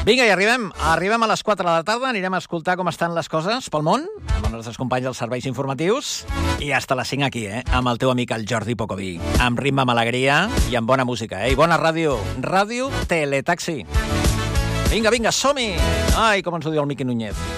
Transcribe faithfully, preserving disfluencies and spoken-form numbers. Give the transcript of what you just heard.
Vinga, i arribem. Arribem a les quatre de la tarda, anirem a escoltar com estan les coses pel món, amb els nostres companys dels serveis informatius, i hasta les cinc aquí, eh? Amb el teu amic, el Jordi Pocoví, amb ritme, amb alegria i amb bona música, eh? I bona ràdio, ràdio Teletaxi. Vinga, vinga, som-hi! Ai, com ens ho diu el Miqui Núñez.